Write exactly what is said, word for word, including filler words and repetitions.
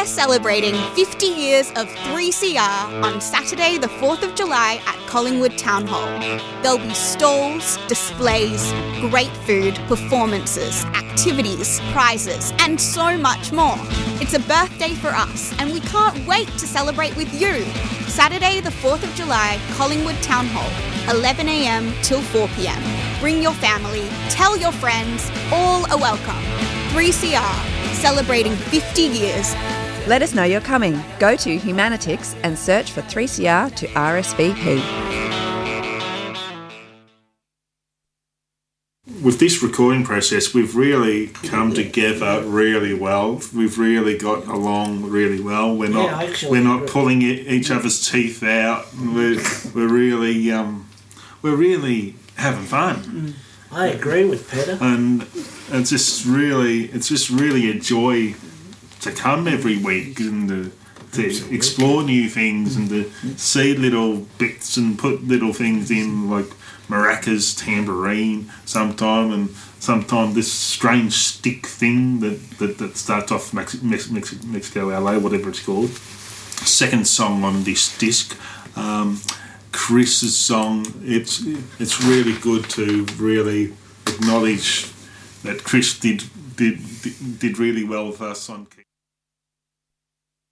We're celebrating fifty years of three C R on Saturday the fourth of July at Collingwood Town Hall. There'll be stalls, displays, great food, performances, activities, prizes, and so much more. It's a birthday for us, and we can't wait to celebrate with you. Saturday the fourth of July, Collingwood Town Hall, eleven a m till four p m. Bring your family, tell your friends, all are welcome. three C R, celebrating fifty years. Let us know you're coming. Go to Humanitix and search for three C R to R S V P. With this recording process, we've really come together really well. We've really got along really well. We're not Yeah, actually, we're not pulling e- each other's teeth out. We're we're really um, we're really having fun. I agree with Peter. And it's just really it's just really a joy to come every week and to, to explore new things and to see little bits and put little things in, like maracas, tambourine sometime, and sometime this strange stick thing that, that, that starts off Mex- Mex- Mex- Mexico L A, whatever it's called. Second song on this disc. Um, Chris's song, it's it's really good to really acknowledge that Chris did did did really well with us on key.